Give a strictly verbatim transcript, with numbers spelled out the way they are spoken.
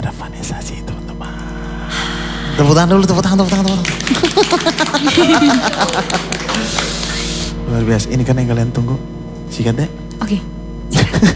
ada Vanessa sih teman-teman. Tepuk tangan dulu, tepuk tangan, tepuk tangan, tepuk tangan. Luar biasa, ini kan yang kalian tunggu. Sikat deh. Oke.